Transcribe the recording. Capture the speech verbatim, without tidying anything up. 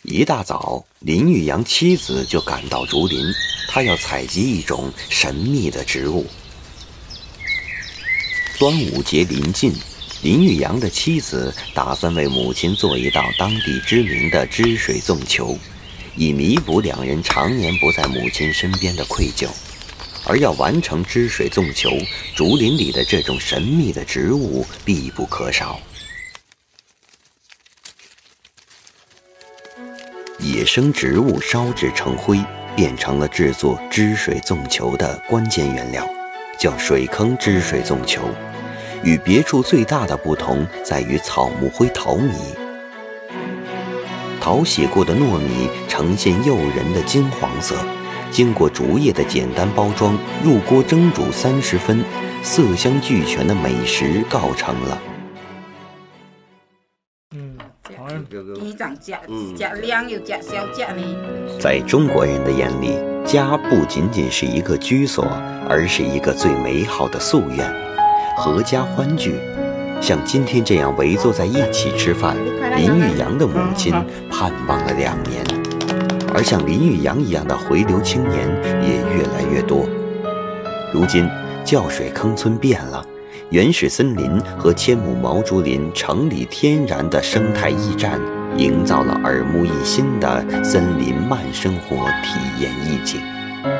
一大早，林玉阳妻子就赶到竹林，他要采集一种神秘的植物。端午节临近，林玉阳的妻子打算为母亲做一道当地知名的汁水粽球，以弥补两人常年不在母亲身边的愧疚。而要完成汁水粽球，竹林里的这种神秘的植物必不可少。野生植物烧制成灰，变成了制作汁水粽球的关键原料，叫水坑汁水粽球。与别处最大的不同在于草木灰淘米。淘洗过的糯米呈现诱人的金黄色，经过竹叶的简单包装，入锅蒸煮三十分，色香俱全的美食告成了。在中国人的眼里，家不仅仅是一个居所，而是一个最美好的夙愿，阖家欢聚。像今天这样围坐在一起吃饭，林玉阳的母亲盼望了两年，而像林玉阳一样的回流青年也越来越多。如今叫水坑村变了，原始森林和千亩毛竹林城里天然的生态驿站，营造了耳目一新的森林慢生活体验意境。